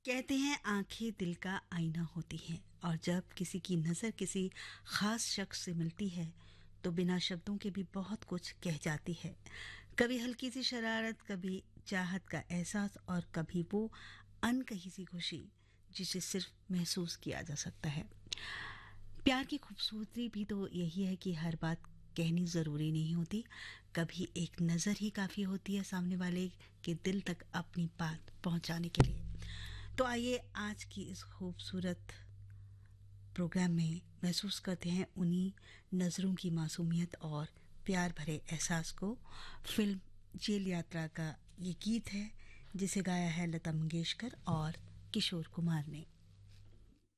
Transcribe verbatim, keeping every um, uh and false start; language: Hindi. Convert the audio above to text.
कहते हैं आंखें दिल का आईना होती हैं और जब किसी की नज़र किसी खास शख्स से मिलती है तो बिना शब्दों के भी बहुत कुछ कह जाती है। कभी हल्की सी शरारत, कभी चाहत का एहसास और कभी वो अनकही सी खुशी जिसे सिर्फ महसूस किया जा सकता है। प्यार की खूबसूरती भी तो यही है कि हर बात कहनी ज़रूरी नहीं होती। कभी एक नज़र ही काफ़ी होती है सामने वाले के दिल तक अपनी बात पहुंचाने के लिए। तो आइए आज की इस खूबसूरत प्रोग्राम में महसूस करते हैं उन्हीं नज़रों की मासूमियत और प्यार भरे एहसास को। फिल्म जेल यात्रा का ये गीत है जिसे गाया है लता मंगेशकर और किशोर कुमार ने।